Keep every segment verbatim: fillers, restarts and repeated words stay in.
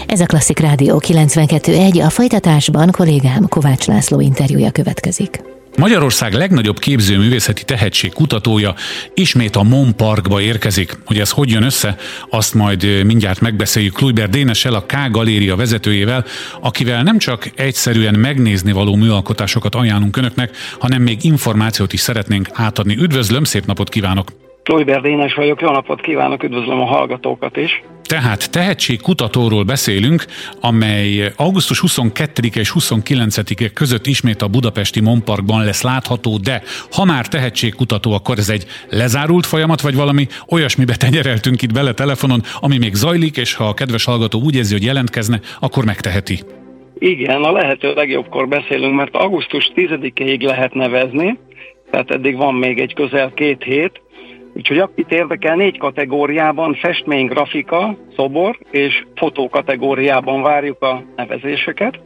Ez a Klasszik Rádió kilencvenkettő pont egy, a folytatásban kollégám Kovács László interjúja következik. Magyarország legnagyobb képzőművészeti tehetség kutatója ismét a MON Parkba érkezik. Hogy ez hogy jön össze, azt majd mindjárt megbeszéljük Kluiber Dénessel, a K Galéria vezetőjével, akivel nem csak egyszerűen megnézni való műalkotásokat ajánlunk önöknek, hanem még információt is szeretnénk átadni. Üdvözlöm, szép napot kívánok! Kluiber Dénes vagyok, jó napot kívánok, üdvözlöm a hallgatókat is! Tehát tehetségkutatóról beszélünk, amely augusztus huszonkettedike és huszonkilencedike között ismét a budapesti MON Parkban lesz látható, de ha már tehetségkutató, akkor ez egy lezárult folyamat, vagy valami olyasmibe tenyereltünk itt bele telefonon, ami még zajlik, és ha a kedves hallgató úgy érzi, hogy jelentkezne, akkor megteheti. Igen, a lehető legjobbkor beszélünk, mert augusztus tizedikéig lehet nevezni, tehát eddig van még egy közel két hét. Úgyhogy akit érdekel, négy kategóriában, festmény, grafika, szobor és fotó kategóriában várjuk a nevezéseket.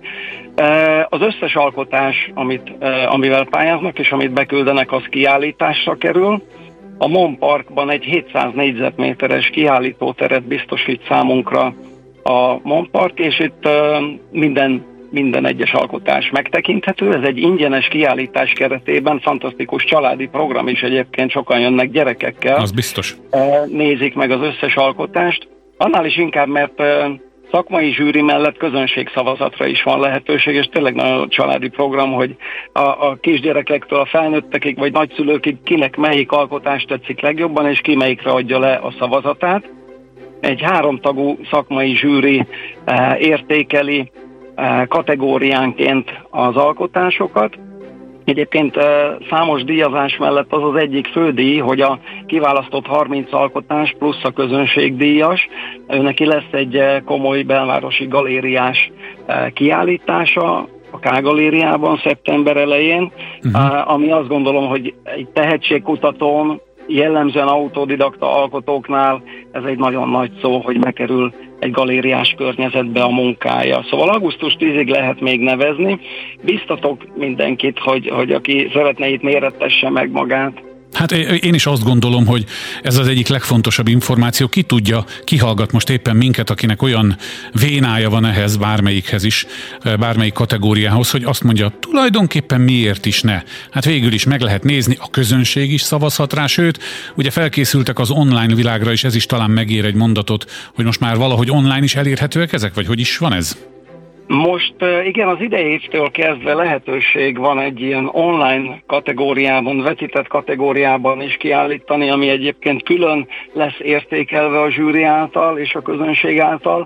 Az összes alkotás, amit, amivel pályáznak és amit beküldenek, az kiállításra kerül. A MON Parkban egy hétszáz négyzetméteres kiállítóteret biztosít számunkra a MON Park, és itt minden minden egyes alkotás megtekinthető. Ez egy ingyenes kiállítás keretében, fantasztikus családi program is egyébként, sokan jönnek gyerekekkel. Az biztos. Nézik meg az összes alkotást. Annál is inkább, mert szakmai zsűri mellett közönségszavazatra is van lehetőség, és tényleg nagyon családi program, hogy a, a kisgyerekektől a felnőttekig, vagy nagyszülőkig kinek melyik alkotás tetszik legjobban, és ki melyikre adja le a szavazatát. Egy háromtagú szakmai zsűri értékeli kategóriánként az alkotásokat. Egyébként számos díjazás mellett az az egyik fő díj, hogy a kiválasztott harminc alkotás plusz a közönségdíjas, neki lesz egy komoly belvárosi galériás kiállítása a K Galériában szeptember elején, uh-huh. ami azt gondolom, hogy egy tehetségkutatón, jellemzően autodidakta alkotóknál ez egy nagyon nagy szó, hogy bekerül egy galériás környezetbe a munkája. Szóval augusztus tízig lehet még nevezni. Biztatok mindenkit, hogy, hogy aki szeretne itt mérettesse meg magát. Hát én is azt gondolom, hogy ez az egyik legfontosabb információ. Ki tudja, ki hallgat most éppen minket, akinek olyan vénája van ehhez, bármelyikhez is, bármelyik kategóriához, hogy azt mondja, tulajdonképpen miért is ne? Hát végül is meg lehet nézni, a közönség is szavazhat rá, sőt, ugye felkészültek az online világra, és ez is talán megér egy mondatot, hogy most már valahogy online is elérhetőek ezek, vagy hogy is van ez? Most igen, az idei évtől kezdve lehetőség van egy ilyen online kategóriában, vetített kategóriában is kiállítani, ami egyébként külön lesz értékelve a zsűri által és a közönség által.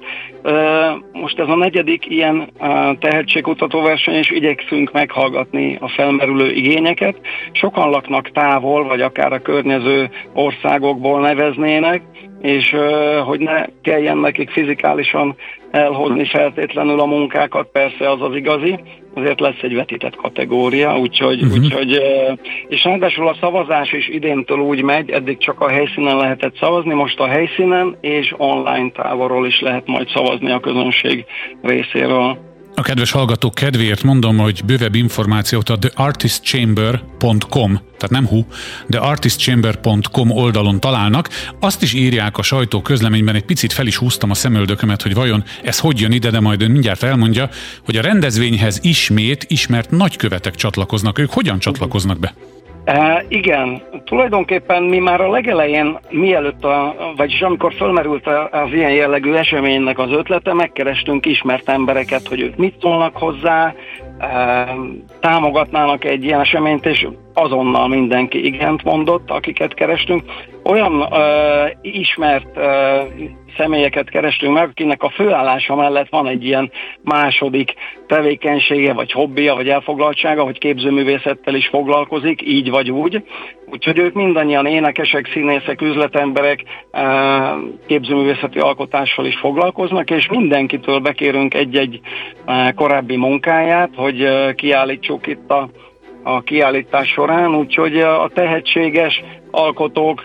Most ez a negyedik ilyen tehetségkutató verseny, és igyekszünk meghallgatni a felmerülő igényeket. Sokan laknak távol, vagy akár a környező országokból neveznének, és hogy ne kelljen nekik fizikálisan elhozni feltétlenül a munkákat, persze az az igazi, azért lesz egy vetített kategória, úgyhogy, uh-huh. úgyhogy és ráadásul a szavazás is idéntől úgy megy, eddig csak a helyszínen lehetett szavazni, most a helyszínen és online távolról is lehet majd szavazni a közönség részéről. A kedves hallgatók kedvéért mondom, hogy bővebb információt a the artist chamber pont com, tehát nem hu, the artist chamber pont com oldalon találnak. Azt is írják a sajtó közleményben, egy picit fel is húztam a szemöldökömet, hogy vajon ez hogy jön ide, de majd ön mindjárt elmondja, hogy a rendezvényhez ismét ismert nagykövetek csatlakoznak. Ők hogyan csatlakoznak be? E, igen, tulajdonképpen mi már a legelején, mielőtt, a, vagyis amikor fölmerült az ilyen jellegű eseménynek az ötlete, megkerestünk ismert embereket, hogy ők mit szólnak hozzá, e, támogatnának egy ilyen eseményt, és azonnal mindenki igent mondott, akiket kerestünk. Olyan e, ismert e, személyeket kerestünk meg, akinek a főállása mellett van egy ilyen második tevékenysége, vagy hobbija, vagy elfoglaltsága, hogy képzőművészettel is foglalkozik, így vagy úgy. Úgyhogy ők mindannyian énekesek, színészek, üzletemberek, képzőművészeti alkotással is foglalkoznak, és mindenkitől bekérünk egy-egy korábbi munkáját, hogy kiállítsuk itt a, a kiállítás során, úgyhogy a tehetséges alkotók,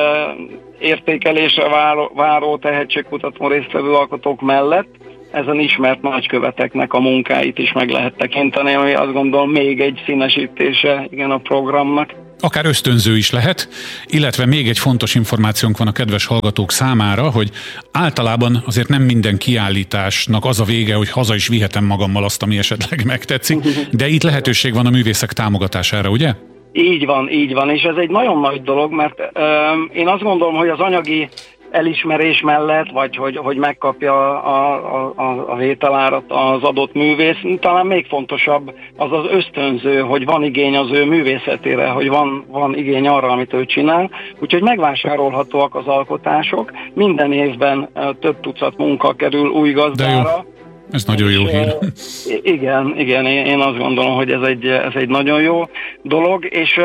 értékelésre váró, váró tehetségkutató résztvevő alkotók mellett ezen ismert nagyköveteknek a munkáit is meg lehet tekinteni, ami azt gondolom még egy színesítése igen a programnak. akár ösztönző is lehet, illetve még egy fontos információnk van a kedves hallgatók számára, hogy általában azért nem minden kiállításnak az a vége, hogy haza is vihetem magammal azt, ami esetleg megtetszik, de itt lehetőség van a művészek támogatására, ugye? Így van, így van, és ez egy nagyon nagy dolog, mert ö, én azt gondolom, hogy az anyagi elismerés mellett, vagy hogy, hogy megkapja a, a, a vételárat az adott művész, talán még fontosabb az az ösztönző, hogy van igény az ő művészetére, hogy van, van igény arra, amit ő csinál, úgyhogy megvásárolhatóak az alkotások, minden évben több tucat munka kerül új gazdára. Ez nagyon jó hír. Igen, igen, én azt gondolom, hogy ez egy, ez egy nagyon jó dolog, és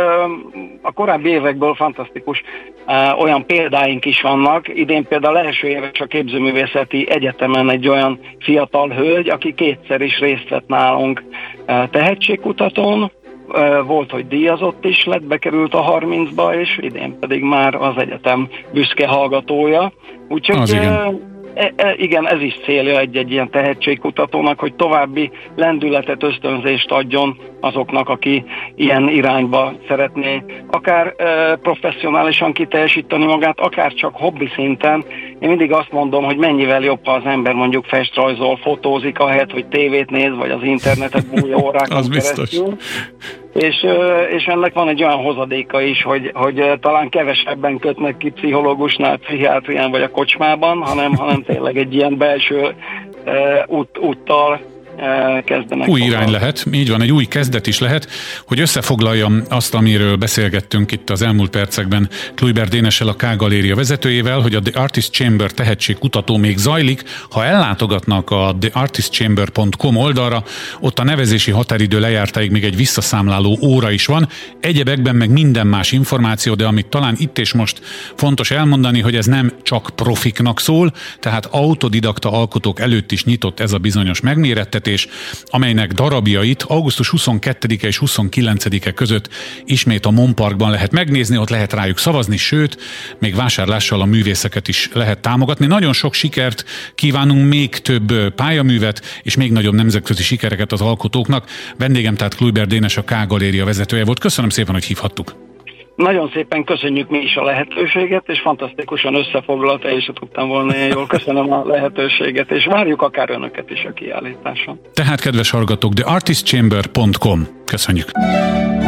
a korábbi évekből fantasztikus olyan példáink is vannak. Idén például első éves a Képzőművészeti Egyetemen egy olyan fiatal hölgy, aki kétszer is részt vett nálunk tehetségkutatón, volt, hogy díjazott is lett, bekerült a harmincba, és idén pedig már az egyetem büszke hallgatója. Úgyhogy E, e, igen, ez is célja egy-egy ilyen tehetségkutatónak, hogy további lendületet, ösztönzést adjon azoknak, aki ilyen irányba szeretné akár e, professzionálisan kiteljesíteni magát, akár csak hobbi szinten. Én mindig azt mondom, hogy mennyivel jobb, ha az ember mondjuk fest, rajzol, fotózik, ahelyett, hogy tévét néz, vagy az internetet bújja órákon keresztül. És, és ennek van egy olyan hozadéka is, hogy, hogy talán kevesebben kötnek ki pszichológusnál, pszichiátrián vagy a kocsmában, hanem, hanem tényleg egy ilyen belső uh, út, úttal kezdenek. Új irány lehet, így van, egy új kezdet is lehet, hogy összefoglaljam azt, amiről beszélgettünk itt az elmúlt percekben Kluiber Dénessel, a K Galéria vezetőjével, hogy a The Artist Chamber tehetségkutató még zajlik. Ha ellátogatnak a the artist chamber pont com oldalra, ott a nevezési határidő lejártáig még egy visszaszámláló óra is van, egyebekben meg minden más információ, de amit talán itt és most fontos elmondani, hogy ez nem csak profiknak szól, tehát autodidakta alkotók előtt is nyitott ez a bizonyos megmérettetés, amelynek darabjait augusztus huszonkettedike és huszonkilencedike között ismét a Mon Parkban lehet megnézni, ott lehet rájuk szavazni, sőt, még vásárlással a művészeket is lehet támogatni. Nagyon sok sikert kívánunk, még több pályaművet, és még nagyobb nemzetközi sikereket az alkotóknak. Vendégem tehát Kluiber Dénes, a K Galéria vezetője volt. Köszönöm szépen, hogy hívhattuk. Nagyon szépen köszönjük mi is a lehetőséget, és fantasztikusan összefoglalta, és tudtam volna jól. Köszönöm a lehetőséget, és várjuk akár önöket is a kiállításon. Tehát, kedves hallgatók, the artist chamber pont com. Köszönjük.